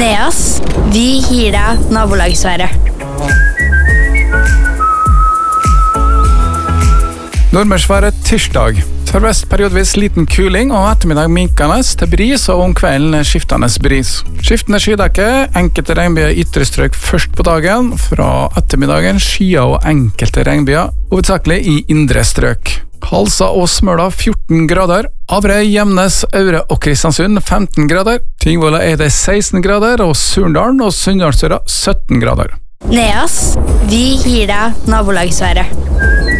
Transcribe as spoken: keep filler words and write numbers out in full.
Neas, vi gir deg nabolagsværet. Nordmørsværet tirsdag. Sørvest periodvis liten kuling og ettermiddag minkende til bris og om kvelden skiftende bris. Skiftende skydekke, enkelte regnbyer i ytre strøk først på dagen, fra ettermiddagen skyer og enkelte regnbyer, hovedsakelig i indre strøk. Halsa og Smøla fjorten grader, Averøy, Gjemnes, Aure og Kristiansund femten grader, Tingvoll er det seksten grader og Surndalen og Sunndalsøra sytten grader. Neas, vi gir deg nabolagsværet.